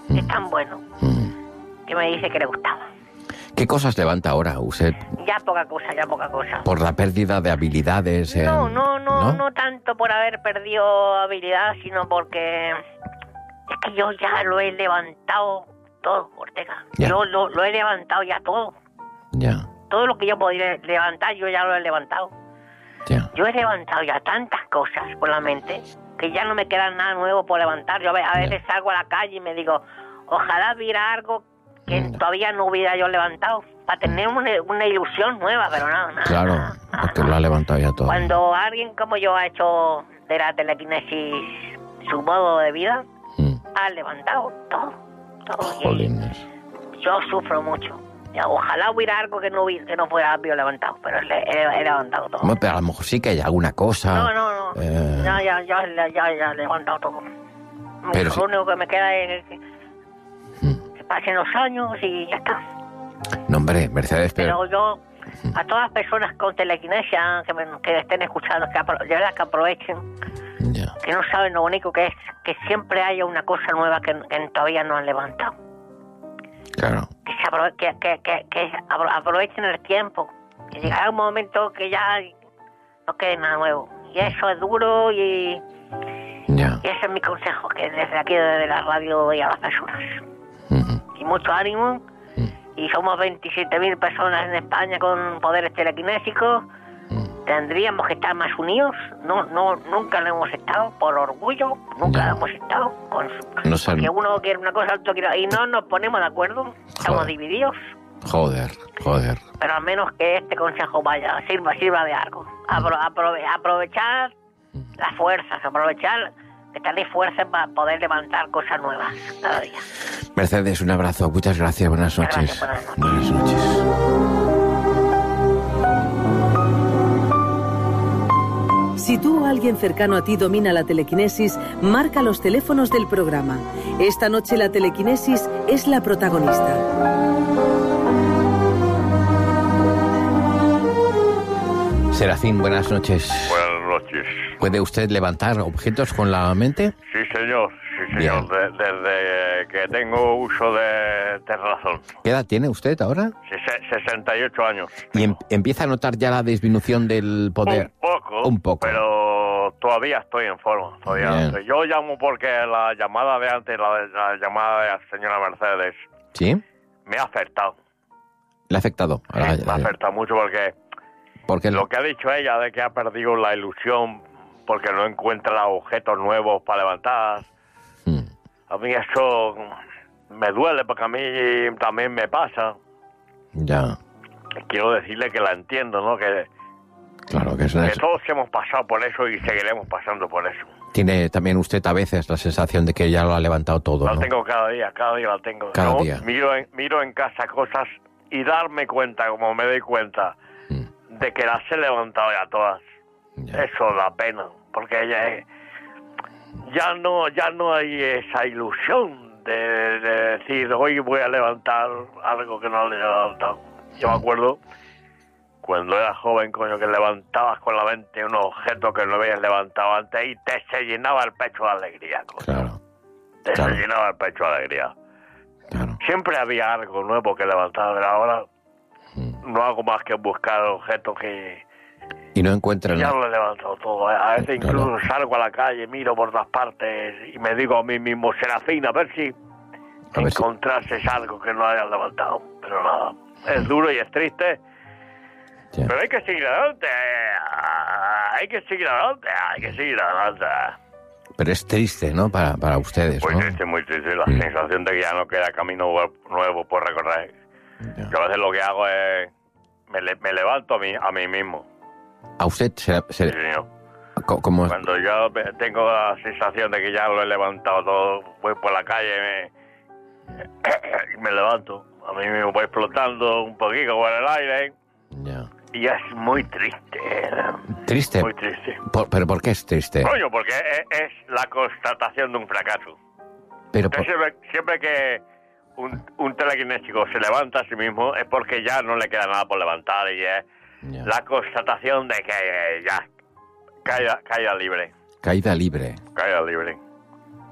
Es tan bueno que me dice que le gustaba. ¿Qué cosas levanta ahora usted? Ya poca cosa. ¿Por la pérdida de habilidades? No tanto por haber perdido habilidad, sino porque es que yo ya lo he levantado todo, Ortega. Ya. Yo lo he levantado ya todo. Ya, Todo lo que yo podía levantar, yo ya lo he levantado. ya. Yo he levantado ya tantas cosas por la mente que ya no me queda nada nuevo por levantar. Yo a veces salgo a la calle y me digo, ojalá hubiera algo que todavía no hubiera yo levantado, para tener una ilusión nueva, pero nada. Claro, porque lo ha levantado ya todo. Cuando alguien como yo ha hecho de la telequinesis su modo de vida, ha levantado todo. Jolines. Yo sufro mucho. Ya, ojalá hubiera algo que no fuera bien levantado, pero he levantado todo. Bueno, pero a lo mejor sí que hay alguna cosa. No. Ya he levantado todo. Pero lo único que me queda es que pasen los años y ya está. No, hombre, Mercedes, Pero yo, a todas las personas con telequinesia que estén escuchando, de verdad que aprovechen, que no saben lo bonito que es, que siempre haya una cosa nueva que todavía no han levantado. Claro. Que aprovechen el tiempo, que llegará un momento que ya no quede nada nuevo. Y eso es duro y ese es mi consejo, que desde aquí, desde la radio, doy a las personas. Y mucho ánimo. Y somos 27.000 personas en España con poderes telequinésicos. Tendríamos que estar más unidos. Nunca lo hemos estado, por orgullo. Nunca lo hemos estado. Porque uno quiere una cosa, otro quiere... Y no nos ponemos de acuerdo. Estamos divididos. Joder. Pero al menos que este consejo sirva de algo. Aprovechar las fuerzas, que tenéis fuerzas para poder levantar cosas nuevas cada día. Mercedes, un abrazo. Muchas gracias. Buenas noches. Buenas noches. Si tú o alguien cercano a ti domina la telequinesis, marca los teléfonos del programa. Esta noche la telequinesis es la protagonista. Serafín, buenas noches. Buenas noches. ¿Puede usted levantar objetos con la mente? Sí, señor. Desde que tengo uso de razón. ¿Qué edad tiene usted ahora? 68 años. ¿Y empieza a notar ya la disminución del poder? Un poco. Pero todavía estoy en forma. Yo llamo porque la llamada de antes, la llamada de la señora Mercedes, ¿sí? Me ha afectado. ¿Le ha afectado? Me ha afectado mucho porque lo que ha dicho ella de que ha perdido la ilusión porque no encuentra objetos nuevos para levantar. A mí eso me duele porque a mí también me pasa. Ya. Quiero decirle que la entiendo, ¿no? Claro, que todos hemos pasado por eso y seguiremos pasando por eso. Tiene también usted a veces la sensación de que ya lo ha levantado todo, La ¿no? tengo cada día la tengo. Cada día. Miro en casa cosas y darme cuenta, como me doy cuenta, de que las he levantado ya todas. Ya. Eso da pena, porque ya no hay esa ilusión de decir, hoy voy a levantar algo que no le he levantado. Yo me acuerdo cuando era joven, coño, que levantabas con la mente un objeto que no habías levantado antes y se llenaba el pecho de alegría, coño. Claro. Se llenaba el pecho de alegría. Claro. Siempre había algo nuevo que levantar, pero ahora no hago más que buscar objetos que... Y no encuentran... Ya lo he levantado todo. A veces incluso salgo a la calle, miro por todas partes y me digo a mí mismo, Serafín, a ver si encontrases algo que no hayas levantado. Pero nada, es duro y es triste. Ya. Pero hay que seguir adelante. Pero es triste, ¿no? Para ustedes, ¿no? Muy triste. La sensación de que ya no queda camino nuevo por recorrer. Ya. Yo a veces lo que hago es... Me levanto a mí mismo. ¿A usted Sí, señor. ¿Cómo? Cuando yo tengo la sensación de que ya lo he levantado todo, voy por la calle y me levanto. A mí me voy flotando un poquito por el aire. Ya. Y es muy triste. ¿Triste? Muy triste. ¿Pero por qué es triste? Coño, porque es la constatación de un fracaso. Pero siempre que un telequinésico se levanta a sí mismo es porque ya no le queda nada por levantar y es la constatación de que ya caída libre. Caída libre. Caída libre.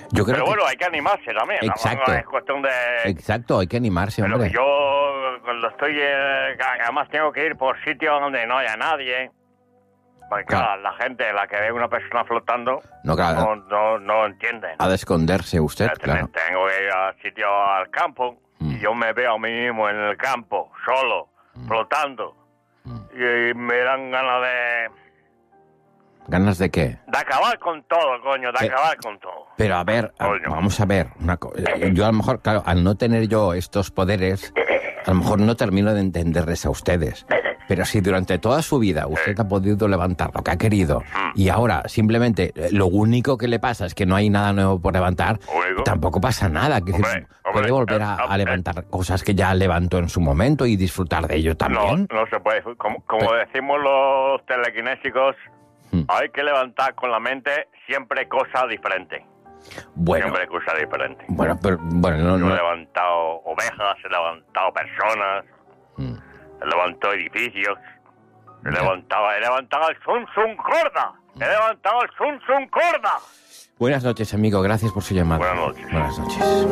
Yo creo pero bueno, hay que animarse también. Exacto. No es cuestión de... Exacto, hay que animarse, pero hombre. Yo cuando estoy... además tengo que ir por sitios donde no haya nadie. Porque claro, la gente, la que ve una persona flotando, no entienden. Ha de esconderse usted, claro. Tengo que ir al sitio, al campo, y yo me veo a mí mismo en el campo, solo, flotando. Y me dan ganas de... ¿Ganas de qué? De acabar con todo, coño, acabar con todo. Pero a ver, vamos a ver. Yo a lo mejor, claro, al no tener yo estos poderes, a lo mejor no termino de entenderles a ustedes. Pero si durante toda su vida usted ha podido levantar lo que ha querido y ahora simplemente lo único que le pasa es que no hay nada nuevo por levantar, tampoco pasa nada. Puede volver a levantar cosas que ya levantó en su momento y disfrutar de ello también. No se puede. Como decimos los telequinésicos, hay que levantar con la mente siempre cosas diferentes. Bueno, siempre cosas diferentes. Bueno, pero yo he levantado ovejas, he levantado personas, he levantado edificios, he levantado el Sun Corda. He levantado el Sun Corda. Buenas noches, amigo. Gracias por su llamada. Buenas noches. Buenas noches.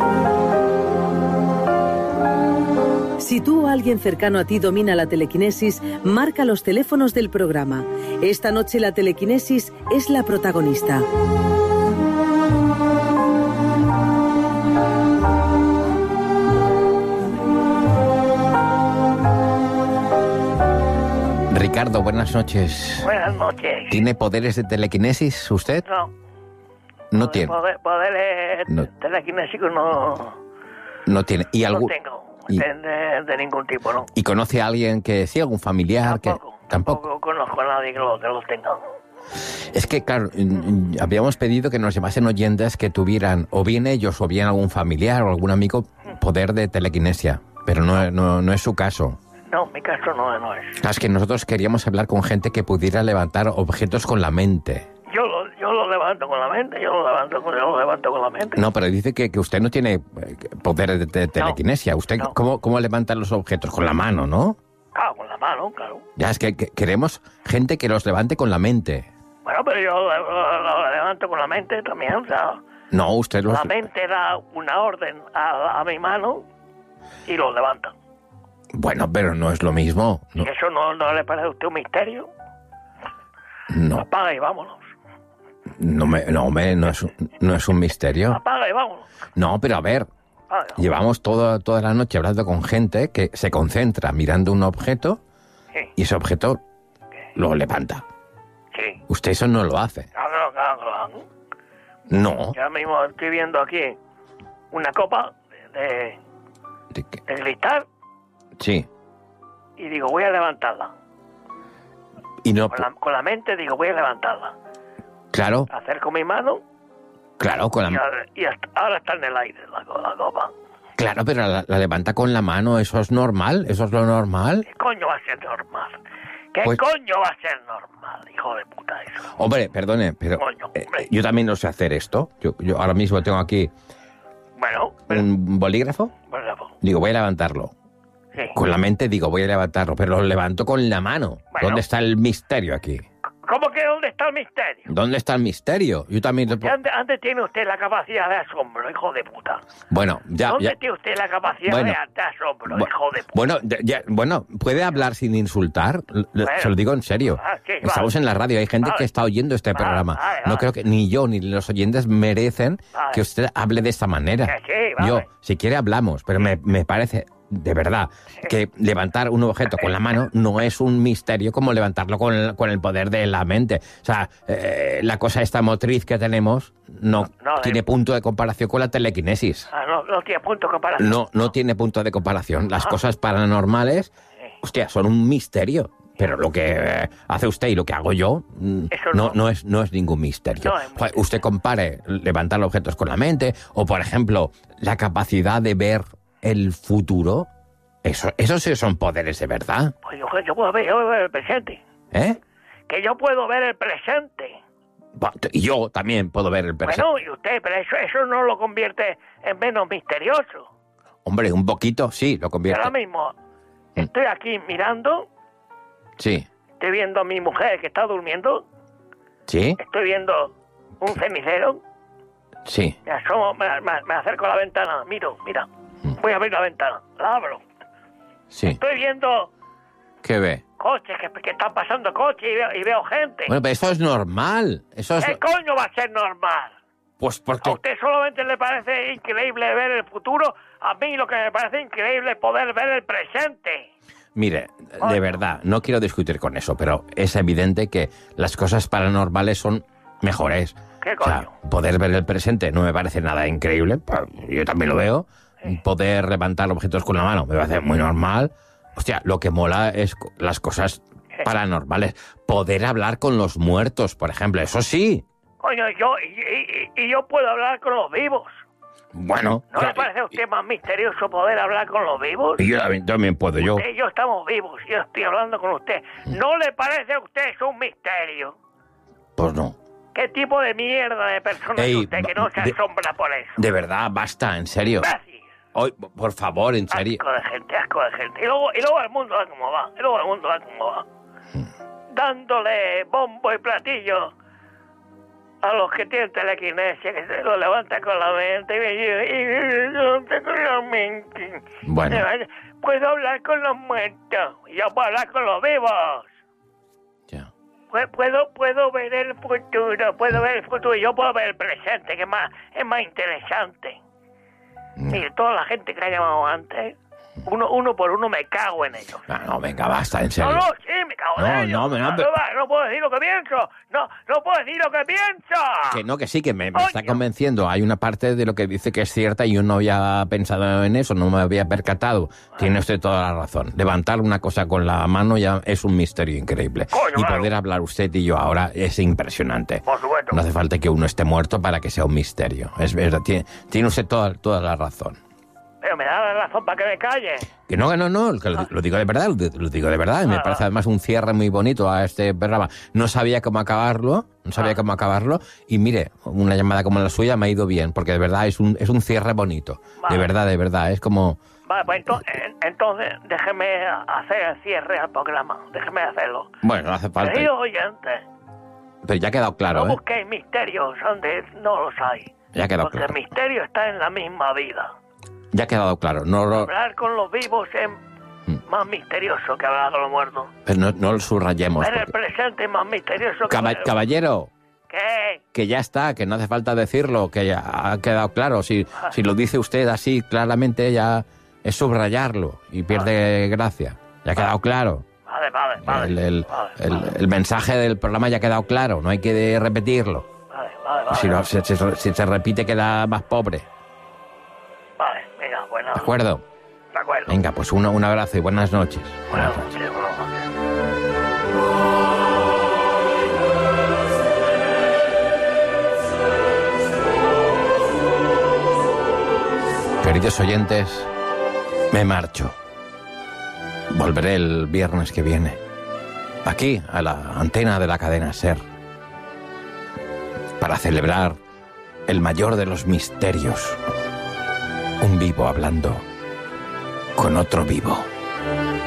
Si tú o alguien cercano a ti domina la telequinesis, marca los teléfonos del programa. Esta noche la telequinesis es la protagonista. Ricardo, buenas noches. Buenas noches. ¿Tiene poderes de telequinesis usted? No. No tiene. Poderes telequinésicos no tiene. ¿Y no tengo. De ningún tipo, ¿no? ¿Y conoce a alguien que sí, algún familiar? Tampoco conozco a nadie que los tenga. Es que, claro, habíamos pedido que nos llamasen oyentes que tuvieran, o bien ellos, o bien algún familiar o algún amigo, poder de telequinesia. Pero no es su caso. No, mi caso no es. Es que nosotros queríamos hablar con gente que pudiera levantar objetos con la mente. Yo lo levanto con la mente, yo lo levanto con la mente. No, pero dice que usted no tiene poder de telequinesia. ¿Usted cómo levanta los objetos? Con la mano, ¿no? Claro, con la mano, claro. Ya, es que queremos gente que los levante con la mente. Bueno, pero yo lo levanto con la mente también, o sea... No, usted La mente da una orden a mi mano y lo levanta. Bueno, pero no es lo mismo. ¿Y eso no le parece a usted un misterio? No. Apaga y vámonos. No es un misterio. Apaga y vámonos. No, pero a ver, llevamos toda la noche hablando con gente que se concentra mirando un objeto y ese objeto lo levanta. Sí. Usted eso no lo hace. Claro. No. Yo mismo estoy viendo aquí una copa de cristal. Sí. Y digo, voy a levantarla. Y no... Con la mente digo, voy a levantarla. Claro. Acerco mi mano. Claro, con la... Y ahora está en el aire la copa. Claro, pero la levanta con la mano, ¿eso es normal? ¿Eso es lo normal? ¿Qué coño va a ser normal? ¿Qué coño va a ser normal, hijo de puta eso? Hombre, perdone, pero yo también no sé hacer esto. Yo ahora mismo tengo aquí un bolígrafo. Digo, voy a levantarlo. Sí. Con la mente digo, voy a levantarlo, pero lo levanto con la mano. Bueno. ¿Dónde está el misterio aquí? ¿Cómo que dónde está el misterio? ¿Dónde está el misterio? Yo también... ¿Dónde tiene usted la capacidad de asombro, hijo de puta? Bueno, ya... ¿Dónde tiene usted la capacidad de asombro, hijo de puta? Bueno, ¿puede hablar sin insultar? Se lo digo en serio. Estamos en la radio, hay gente que está oyendo este programa. No creo que ni yo ni los oyentes merecen que usted hable de esta manera. Yo, si quiere, hablamos, pero me parece... De verdad, que levantar un objeto con la mano no es un misterio como levantarlo con el poder de la mente. O sea, la cosa esta motriz que tenemos no tiene punto de comparación con la telequinesis. No tiene punto de comparación. No tiene punto de comparación. Las cosas paranormales, hostia, son un misterio. Pero lo que hace usted y lo que hago yo no es ningún misterio. Usted compare levantar objetos con la mente o, por ejemplo, la capacidad de ver el futuro. Eso sí son poderes de verdad. Pues yo puedo ver el presente. Que yo puedo ver el presente. Y yo también puedo ver el presente. Bueno, y usted, pero eso no lo convierte en menos misterioso. Hombre, un poquito sí lo convierte. Ahora mismo estoy aquí mirando. Sí. Estoy viendo a mi mujer que está durmiendo. Sí. Estoy viendo un cenicero. Sí. Me asomo, me acerco a la ventana, mira. Voy a abrir la ventana, la abro. Sí. Estoy viendo... ¿Qué ve? Coches, que están pasando coches y veo gente. Bueno, pero eso es normal. ¿Qué coño va a ser normal? Pues porque... ¿A usted solamente le parece increíble ver el futuro? A mí lo que me parece increíble es poder ver el presente. Mire, de verdad, no quiero discutir con eso, pero es evidente que las cosas paranormales son mejores. ¿Qué coño? O sea, poder ver el presente no me parece nada increíble, yo también lo veo. Poder levantar objetos con la mano me parece muy normal. Hostia, lo que mola es las cosas paranormales. Poder hablar con los muertos, por ejemplo, eso sí. Coño, yo puedo hablar con los vivos. Bueno... ¿No le parece a usted más misterioso poder hablar con los vivos? Y yo también puedo, yo. Usted y yo estamos vivos, yo estoy hablando con usted. ¿No le parece a usted eso un misterio? Pues no. ¿Qué tipo de mierda de persona es usted que no se asombra por eso? De verdad, basta, en serio. Gracias. Hoy, por favor, en serio. Asco de gente. Y luego el mundo va como va. Dándole bombo y platillo a los que tienen telequinesia, que se lo levantan con la mente y levantan con la mente. Bueno. Puedo hablar con los muertos, yo puedo hablar con los vivos. Ya. Puedo ver el futuro, y yo puedo ver el presente, que es más interesante. Mire, toda la gente que ha llamado antes, uno por uno me cago en ellos. No, venga, basta, en serio. No, sí, me cago en ellos. No puedo decir lo que pienso. No puedo decir lo que pienso. Que sí, que me está convenciendo. Hay una parte de lo que dice que es cierta y yo no había pensado en eso, no me había percatado. Tiene usted toda la razón. Levantar una cosa con la mano ya es un misterio increíble. Coño, y poder hablar usted y yo ahora es impresionante. Por supuesto. No hace falta que uno esté muerto para que sea un misterio. Es verdad, tiene usted toda la razón. Pero me da la razón para que me calle. Que no, que lo digo de verdad, lo digo de verdad. Me parece además un cierre muy bonito a este programa. No sabía cómo acabarlo, y mire, una llamada como la suya me ha ido bien, porque de verdad es un cierre bonito. Vale. De verdad, es como... Vale, pues entonces déjeme hacer el cierre al programa, déjeme hacerlo. Bueno, no hace falta. Queridos oyentes, pero ya ha quedado claro, no busquéis misterios donde no los hay. Ya ha quedado porque claro. El misterio está en la misma vida. Ya ha quedado claro. Hablar con los vivos es más misterioso que hablar con los muertos. Pero no lo subrayemos. Ver el presente es más misterioso que... Caballero. ¿Qué? Que ya está, que no hace falta decirlo, que ya ha quedado claro. Si lo dice usted así claramente, ya es subrayarlo y pierde gracia. Ya ha quedado claro. Vale. El mensaje del programa ya ha quedado claro, no hay que repetirlo. Vale. Si se repite queda más pobre. Vale, venga, bueno. ¿De acuerdo? De acuerdo. Venga, pues un abrazo y buenas noches. Buenas noches. Queridos oyentes, me marcho. Volveré el viernes que viene, aquí, a la antena de la cadena SER, para celebrar el mayor de los misterios. Un vivo hablando con otro vivo.